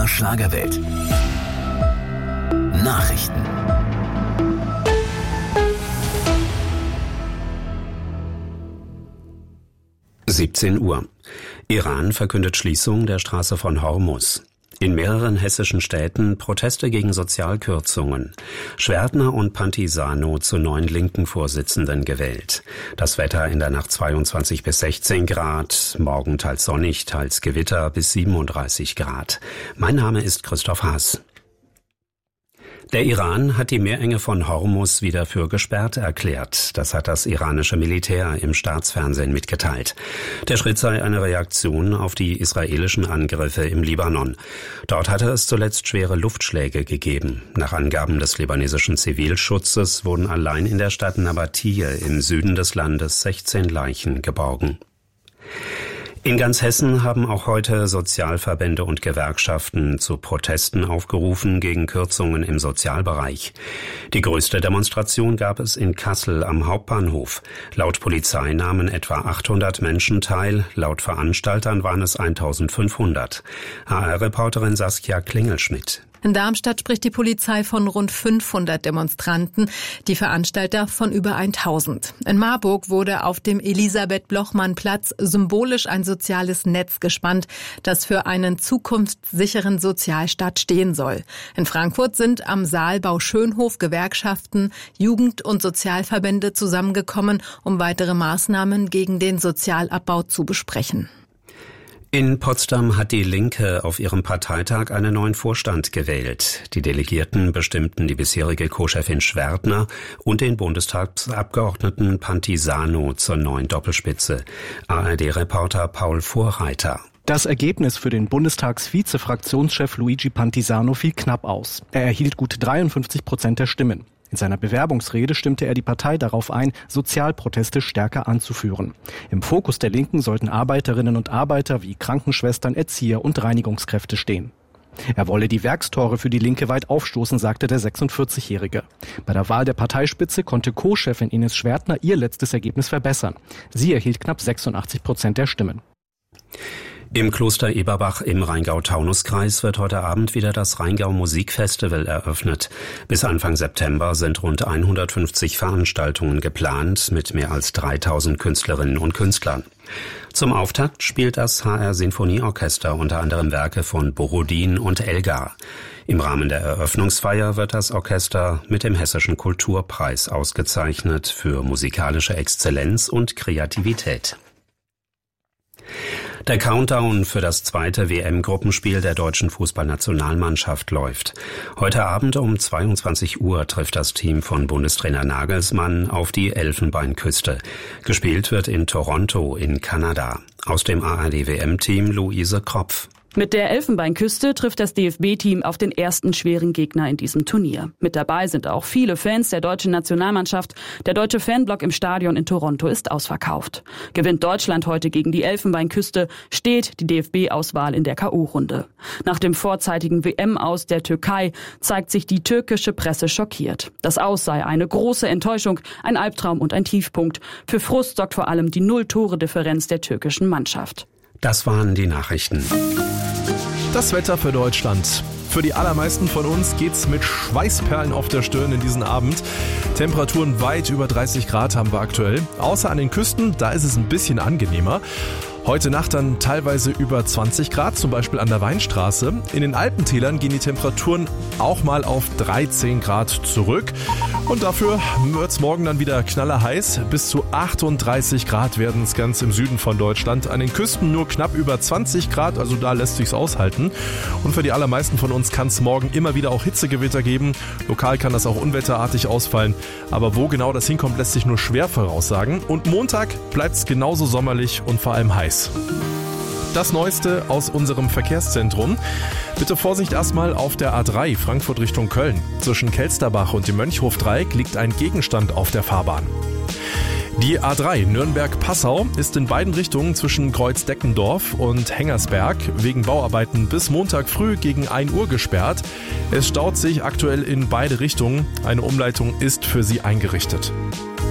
MDR Schlagerwelt. Nachrichten. (17 Uhr). Iran verkündet Schließung der Straße von Hormuz. In mehreren hessischen Städten Proteste gegen Sozialkürzungen. Schwertner und Pantisano zu neuen linken Vorsitzenden gewählt. Das Wetter in der Nacht 22 bis 16 Grad, morgen teils sonnig, teils Gewitter bis 37 Grad. Mein Name ist Christoph Haas. Der Iran hat die Meerenge von Hormuz wieder für gesperrt erklärt. Das hat das iranische Militär im Staatsfernsehen mitgeteilt. Der Schritt sei eine Reaktion auf die israelischen Angriffe im Libanon. Dort hatte es zuletzt schwere Luftschläge gegeben. Nach Angaben des libanesischen Zivilschutzes wurden allein in der Stadt Nabatie im Süden des Landes 16 Leichen geborgen. In ganz Hessen haben auch heute Sozialverbände und Gewerkschaften zu Protesten aufgerufen gegen Kürzungen im Sozialbereich. Die größte Demonstration gab es in Kassel am Hauptbahnhof. Laut Polizei nahmen etwa 800 Menschen teil, laut Veranstaltern waren es 1500. HR-Reporterin Saskia Klingelschmidt. In Darmstadt spricht die Polizei von rund 500 Demonstranten, die Veranstalter von über 1000. In Marburg wurde auf dem Elisabeth-Blochmann-Platz symbolisch ein soziales Netz gespannt, das für einen zukunftssicheren Sozialstaat stehen soll. In Frankfurt sind am Saalbau Schönhof Gewerkschaften, Jugend- und Sozialverbände zusammengekommen, um weitere Maßnahmen gegen den Sozialabbau zu besprechen. In Potsdam hat die Linke auf ihrem Parteitag einen neuen Vorstand gewählt. Die Delegierten bestimmten die bisherige Co-Chefin Schwertner und den Bundestagsabgeordneten Pantisano zur neuen Doppelspitze. ARD-Reporter Paul Vorreiter. Das Ergebnis für den Bundestagsvize-Fraktionschef Luigi Pantisano fiel knapp aus. Er erhielt gut 53% der Stimmen. In seiner Bewerbungsrede stimmte er die Partei darauf ein, Sozialproteste stärker anzuführen. Im Fokus der Linken sollten Arbeiterinnen und Arbeiter wie Krankenschwestern, Erzieher und Reinigungskräfte stehen. Er wolle die Werkstore für die Linke weit aufstoßen, sagte der 46-Jährige. Bei der Wahl der Parteispitze konnte Co-Chefin Ines Schwertner ihr letztes Ergebnis verbessern. Sie erhielt knapp 86% der Stimmen. Im Kloster Eberbach im Rheingau-Taunus-Kreis wird heute Abend wieder das Rheingau-Musikfestival eröffnet. Bis Anfang September sind rund 150 Veranstaltungen geplant mit mehr als 3000 Künstlerinnen und Künstlern. Zum Auftakt spielt das HR-Sinfonieorchester unter anderem Werke von Borodin und Elgar. Im Rahmen der Eröffnungsfeier wird das Orchester mit dem Hessischen Kulturpreis ausgezeichnet für musikalische Exzellenz und Kreativität. Der Countdown für das zweite WM-Gruppenspiel der deutschen Fußballnationalmannschaft läuft. Heute Abend um 22 Uhr trifft das Team von Bundestrainer Nagelsmann auf die Elfenbeinküste. Gespielt wird in Toronto in Kanada. Aus dem ARD-WM-Team Luise Kropf. Mit der Elfenbeinküste trifft das DFB-Team auf den ersten schweren Gegner in diesem Turnier. Mit dabei sind auch viele Fans der deutschen Nationalmannschaft. Der deutsche Fanblock im Stadion in Toronto ist ausverkauft. Gewinnt Deutschland heute gegen die Elfenbeinküste, steht die DFB-Auswahl in der K.O.-Runde. Nach dem vorzeitigen WM-Aus der Türkei zeigt sich die türkische Presse schockiert. Das Aus sei eine große Enttäuschung, ein Albtraum und ein Tiefpunkt. Für Frust sorgt vor allem die 0-Tore-Differenz der türkischen Mannschaft. Das waren die Nachrichten. Das Wetter für Deutschland. Für die allermeisten von uns geht's mit Schweißperlen auf der Stirn in diesen Abend. Temperaturen weit über 30 Grad haben wir aktuell. Außer an den Küsten, da ist es ein bisschen angenehmer. Heute Nacht dann teilweise über 20 Grad, zum Beispiel an der Weinstraße. In den Alpentälern gehen die Temperaturen auch mal auf 13 Grad zurück. Und dafür wird's morgen dann wieder knallerheiß. Bis zu 38 Grad werden es ganz im Süden von Deutschland. An den Küsten nur knapp über 20 Grad, also da lässt sich's aushalten. Und für die allermeisten von uns kann es morgen immer wieder auch Hitzegewitter geben. Lokal kann das auch unwetterartig ausfallen. Aber wo genau das hinkommt, lässt sich nur schwer voraussagen. Und Montag bleibt's genauso sommerlich und vor allem heiß. Das Neueste aus unserem Verkehrszentrum. Bitte Vorsicht erstmal auf der A3 Frankfurt Richtung Köln. Zwischen Kelsterbach und dem Mönchhofdreieck liegt ein Gegenstand auf der Fahrbahn. Die A3 Nürnberg-Passau ist in beiden Richtungen zwischen Kreuz-Deckendorf und Hengersberg wegen Bauarbeiten bis Montag früh gegen 1 Uhr gesperrt. Es staut sich aktuell in beide Richtungen. Eine Umleitung ist für Sie eingerichtet.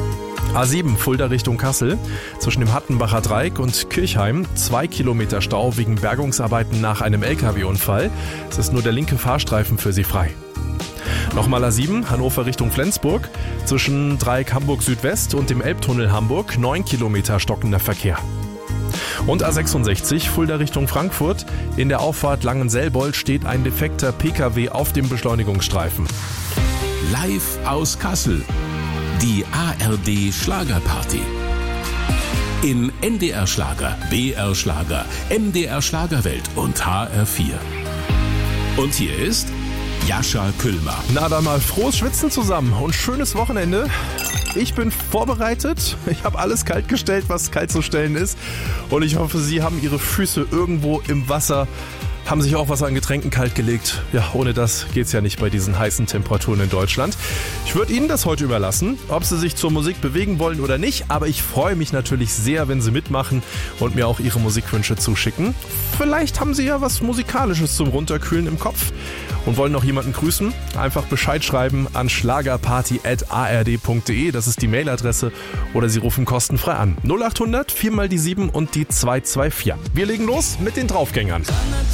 A7 Fulda Richtung Kassel. Zwischen dem Hattenbacher Dreieck und Kirchheim 2 Kilometer Stau wegen Bergungsarbeiten nach einem LKW-Unfall. Es ist nur der linke Fahrstreifen für Sie frei. Nochmal A7 Hannover Richtung Flensburg. Zwischen Dreieck Hamburg Südwest und dem Elbtunnel Hamburg 9 Kilometer stockender Verkehr. Und A66 Fulda Richtung Frankfurt. In der Auffahrt Langenselbold steht ein defekter PKW auf dem Beschleunigungsstreifen. Live aus Kassel. Die ARD Schlagerparty. In NDR Schlager, BR Schlager, MDR Schlagerwelt und HR4. Und hier ist Jascha Küllmer. Na dann mal frohes Schwitzen zusammen und schönes Wochenende. Ich bin vorbereitet. Ich habe alles kalt gestellt, was kalt zu stellen ist. Und ich hoffe, Sie haben Ihre Füße irgendwo im Wasser, haben sich auch was an Getränken kalt gelegt. Ja, ohne das geht's ja nicht bei diesen heißen Temperaturen in Deutschland. Ich würde Ihnen das heute überlassen, ob Sie sich zur Musik bewegen wollen oder nicht. Aber ich freue mich natürlich sehr, wenn Sie mitmachen und mir auch Ihre Musikwünsche zuschicken. Vielleicht haben Sie ja was Musikalisches zum Runterkühlen im Kopf und wollen noch jemanden grüßen. Einfach Bescheid schreiben an schlagerparty@ard.de. Das ist die Mailadresse. Oder Sie rufen kostenfrei an. 0800 4 mal die 7 und die 224. Wir legen los mit den Draufgängern.